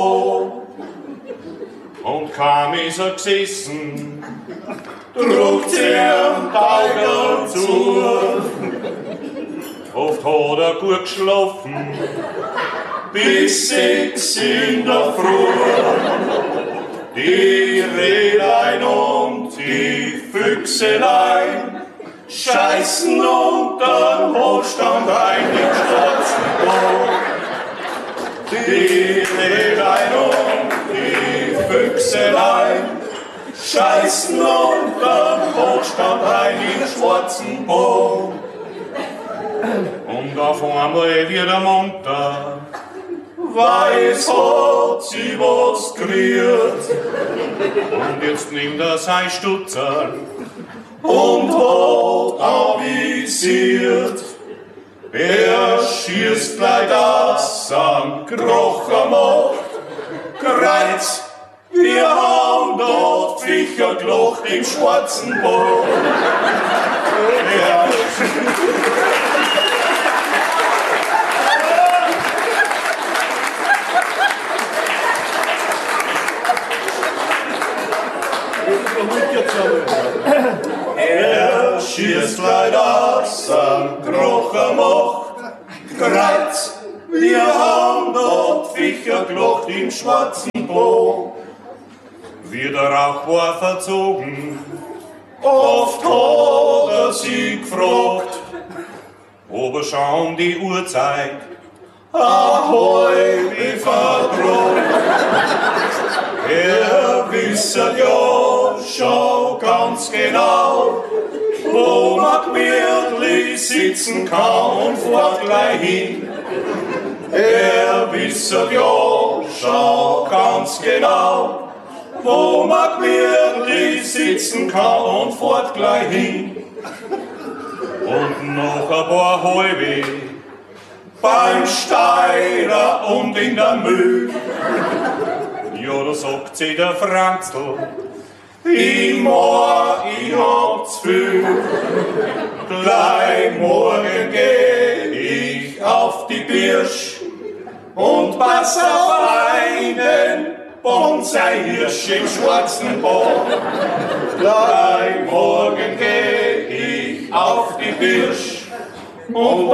Und kaum ist er gesessen, druckt sie am Teiger zu. Oft hat er gut geschlafen, bis 6 in der Früh. Die Rehlein und die Füchselein scheißen unterm Hochstand ein im schwarzen Boot. Die Rehlein und die Füchselein scheißen unterm Hochstand ein im schwarzen Boot. Und auf einmal wird er munter, weil es hat sie was gerührt. Und jetzt nimmt er sein Stutzer und hat avisiert. Er schießt gleich das am Krocher macht. Kreuz, wir haben dort Viecher gelocht im schwarzen Boot. Ja. Er schießt leider am Krocher macht. Kreuz, wir haben dort Viecher gelocht im schwarzen Boot. Wie der Rauch war verzogen, oft hat er sie gefragt, ob er schon die Uhrzeit ahoi wie verdroht. Er wisse ja schon ganz genau, wo man gemütlich sitzen kann und fährt gleich hin. Er wisse ja schon ganz genau, wo man gemütlich sitzen kann und fährt gleich hin. Und noch ein paar Halbe beim Steirer und in der Mühl. Ja, da sagt sie der Franzl, ich hab zu viel. Gleich morgen geh ich auf die Birsch und pass auf einen Bonsai-Hirsch im schwarzen Boot. Gleich morgen geh ich auf die Birsch und